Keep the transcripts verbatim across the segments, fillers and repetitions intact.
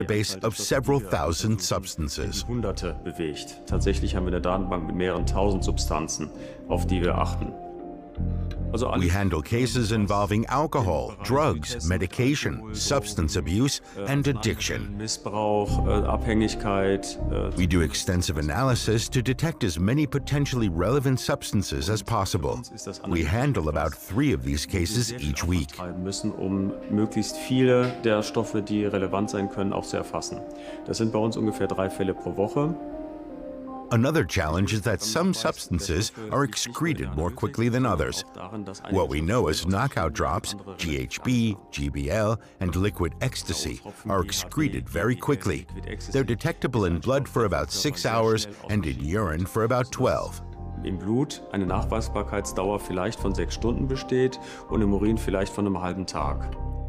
database of several thousand substances. Hunderte bewegt. Tatsächlich haben wir eine Datenbank mit mehreren tausend Substanzen, auf die wir achten. We handle cases involving alcohol, drugs, medication, substance abuse, and addiction. Missbrauch, Abhängigkeit. We do extensive analysis to detect as many potentially relevant substances as possible. We handle about three of these cases each week. Müssen, um möglichst viele der Stoffe, die relevant sein können, auch zu erfassen. Das sind bei uns ungefähr drei Fälle pro Woche. Another challenge is that some substances are excreted more quickly than others. What we know as knockout drops, G H B, G B L, and liquid ecstasy are excreted very quickly. They're detectable in blood for about six hours and in urine for about twelve. Im Blut eine Nachweisbarkeitsdauer vielleicht von sechs Stunden besteht und im Urin vielleicht von einem halben Tag.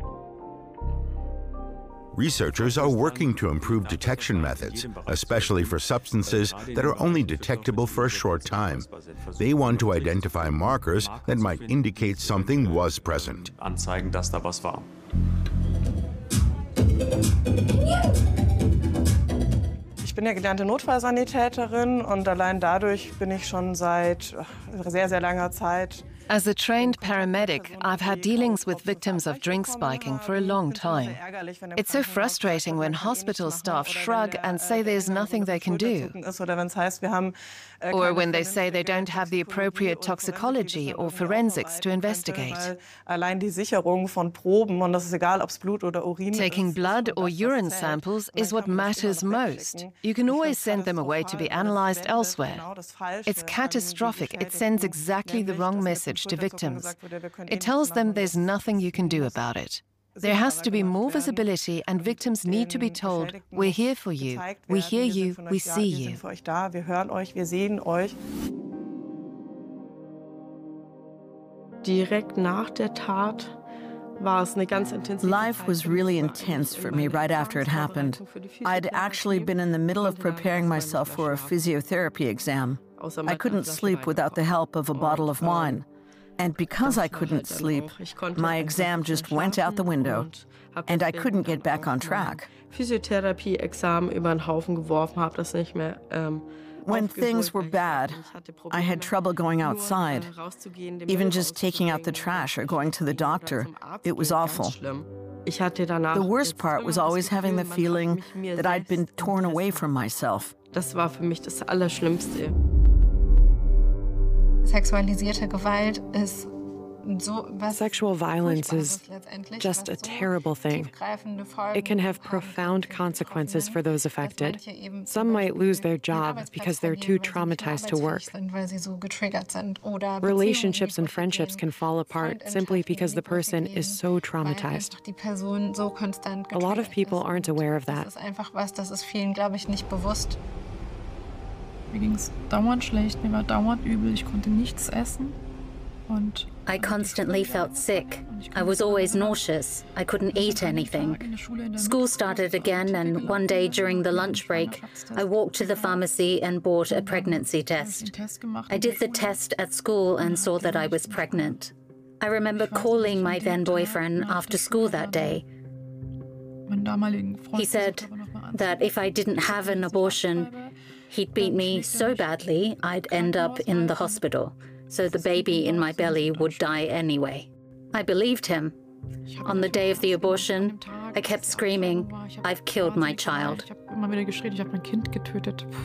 Researchers are working to improve detection methods, especially for substances that are only detectable for a short time. They want to identify markers that might indicate something was present. Anzeigen, dass da was war. Ich bin ja gelernte Notfallsanitäterin und allein dadurch bin ich schon seit sehr, sehr langer Zeit. As a trained paramedic, I've had dealings with victims of drink spiking for a long time. It's so frustrating when hospital staff shrug and say there's nothing they can do. Or when they say they don't have the appropriate toxicology or forensics to investigate. Taking blood or urine samples is what matters most. You can always send them away to be analyzed elsewhere. It's catastrophic. It sends exactly the wrong message to victims. It tells them there's nothing you can do about it. There has to be more visibility, and victims need to be told, we're here for you, we hear you, we see you. Direkt nach der Tat war es eine ganz intensive. Life was really intense for me right after it happened. I'd actually been in the middle of preparing myself for a physiotherapy exam. I couldn't sleep without the help of a bottle of wine. And because I couldn't sleep, my exam just went out the window, and I couldn't get back on track. Physiotherapie-Examen über den Haufen geworfen, habe das nicht mehr. When things were bad, I had trouble going outside. Even just taking out the trash or going to the doctor, it was awful. The worst part was always having the feeling that I'd been torn away from myself. Das war für mich das Allerschlimmste. Sexualisierte Gewalt ist so was. Sexual violence is just a terrible thing. It can have profound consequences for those affected. Some might lose their job because they're too traumatized to work. Relationships and friendships can fall apart simply because the person is so traumatized. A lot of people aren't aware of that. Mir ging es dauernd schlecht, mir war dauernd übel, ich konnte nichts essen. Und I constantly felt sick. I was always nauseous. I couldn't eat anything. School started again, and one day during the lunch break, I walked to the pharmacy and bought a pregnancy test. I did the test at school and saw that I was pregnant. I remember calling my then boyfriend after school that day. He said that if I didn't have an abortion, he'd beat me so badly I'd end up in the hospital, so the baby in my belly would die anyway. I believed him. On the day of the abortion, I kept screaming, I've killed my child.